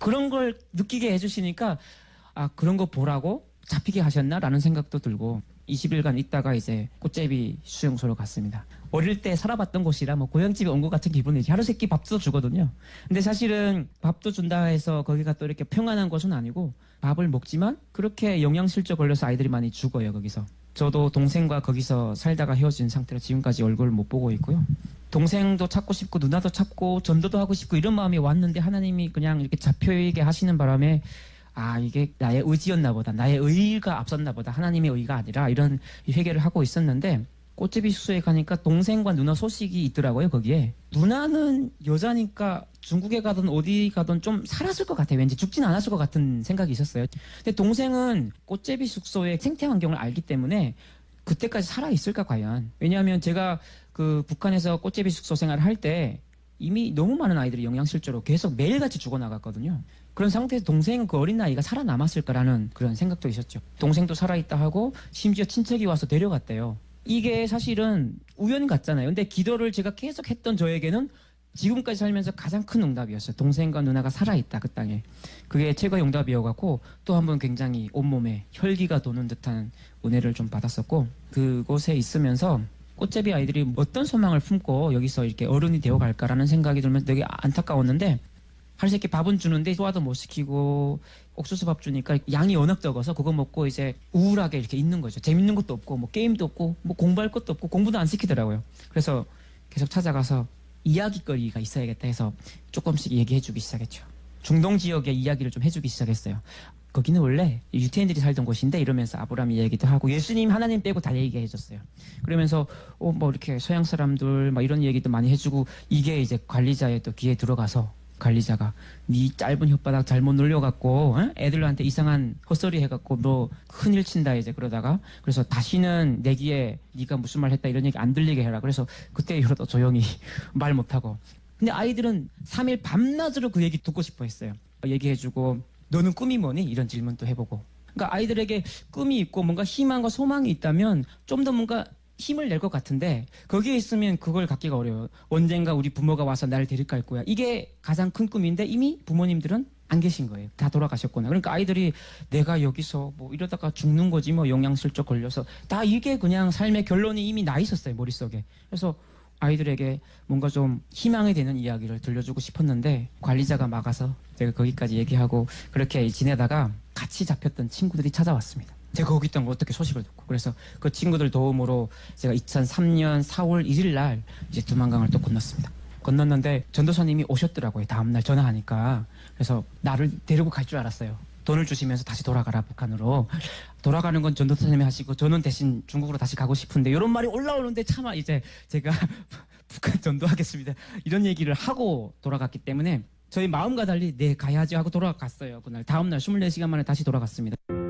그런 걸 느끼게 해주시니까 아 그런 거 보라고 잡히게 하셨나라는 생각도 들고 20일간 있다가 이제 꽃제비 수용소로 갔습니다. 어릴 때 살아봤던 곳이라 뭐 고향집에 온 것 같은 기분이지. 하루 세끼 밥도 주거든요. 근데 사실은 밥도 준다 해서 거기가 또 이렇게 평안한 곳은 아니고 밥을 먹지만 그렇게 영양실조 걸려서 아이들이 많이 죽어요, 거기서. 저도 동생과 거기서 살다가 헤어진 상태로 지금까지 얼굴을 못 보고 있고요. 동생도 찾고 싶고 누나도 찾고 전도도 하고 싶고 이런 마음이 왔는데 하나님이 그냥 이렇게 잡혀있게 하시는 바람에 아 이게 나의 의지였나 보다. 나의 의의가 앞섰나 보다. 하나님의 의의가 아니라 이런 회개를 하고 있었는데 꽃제비 숙소에 가니까 동생과 누나 소식이 있더라고요. 거기에. 누나는 여자니까 중국에 가든 어디 가든 좀 살았을 것 같아요. 왠지 죽진 않았을 것 같은 생각이 있었어요. 근데 동생은 꽃제비 숙소의 생태 환경을 알기 때문에 그때까지 살아있을까 과연. 왜냐하면 제가 그 북한에서 꽃제비 숙소 생활을 할 때 이미 너무 많은 아이들이 영양실조로 계속 매일같이 죽어나갔거든요. 그런 상태에서 동생은 그 어린 나이가 살아남았을까라는 그런 생각도 있었죠. 동생도 살아있다 하고 심지어 친척이 와서 데려갔대요. 이게 사실은 우연 같잖아요. 근데 기도를 제가 계속 했던 저에게는 지금까지 살면서 가장 큰 응답이었어요. 동생과 누나가 살아있다 그 땅에. 그게 최고의 응답이어갖고 또 한 번 굉장히 온몸에 혈기가 도는 듯한 은혜를 좀 받았었고 그곳에 있으면서 꽃제비 아이들이 어떤 소망을 품고 여기서 이렇게 어른이 되어갈까라는 생각이 들면서 되게 안타까웠는데 하루 세끼 밥은 주는데 소화도 못 시키고 옥수수 밥 주니까 양이 워낙 적어서 그거 먹고 이제 우울하게 이렇게 있는 거죠. 재밌는 것도 없고 뭐 게임도 없고 뭐 공부할 것도 없고 공부도 안 시키더라고요. 그래서 계속 찾아가서 이야기거리가 있어야겠다 해서 조금씩 얘기해주기 시작했죠. 중동 지역의 이야기를 좀 해주기 시작했어요. 거기는 원래 유태인들이 살던 곳인데 이러면서 아브라함 얘기도 하고 예수님 하나님 빼고 다 얘기해줬어요. 그러면서 뭐 이렇게 서양 사람들 막 이런 얘기도 많이 해주고 이게 이제 관리자의 또 귀에 들어가서 관리자가 네 짧은 혓바닥 잘못 놀려갖고 애들한테 이상한 헛소리 해갖고 너 큰일 친다 이제 그러다가 그래서 다시는 내 귀에 네가 무슨 말 했다 이런 얘기 안 들리게 해라. 그래서 그때 이후로 조용히 말 못하고 근데 아이들은 3일 밤낮으로 그 얘기 듣고 싶어 했어요. 얘기해주고 너는 꿈이 뭐니? 이런 질문도 해보고 그러니까 아이들에게 꿈이 있고 뭔가 희망과 소망이 있다면 좀 더 뭔가 힘을 낼 것 같은데 거기에 있으면 그걸 갖기가 어려워요. 언젠가 우리 부모가 와서 나를 데리갈 거야. 이게 가장 큰 꿈인데 이미 부모님들은 안 계신 거예요. 다 돌아가셨구나. 그러니까 아이들이 내가 여기서 뭐 이러다가 죽는 거지 뭐 영양실조 걸려서 다 이게 그냥 삶의 결론이 이미 나 있었어요. 머릿속에. 그래서 아이들에게 뭔가 좀 희망이 되는 이야기를 들려주고 싶었는데 관리자가 막아서 제가 거기까지 얘기하고 그렇게 지내다가 같이 잡혔던 친구들이 찾아왔습니다. 제가 거기 있던 거 어떻게 소식을 듣고 그래서 그 친구들 도움으로 제가 2003년 4월 1일 날 이제 두만강을 또 건넜습니다. 건넜는데 전도사님이 오셨더라고요. 다음날 전화하니까. 그래서 나를 데리고 갈 줄 알았어요. 돈을 주시면서 다시 돌아가라 북한으로. 돌아가는 건 전도사님이 하시고 저는 대신 중국으로 다시 가고 싶은데 이런 말이 올라오는데 차마 이제 제가 북한 전도하겠습니다. 이런 얘기를 하고 돌아갔기 때문에 저희 마음과 달리 네 가야지 하고 돌아갔어요. 그날 다음날 24시간 만에 다시 돌아갔습니다.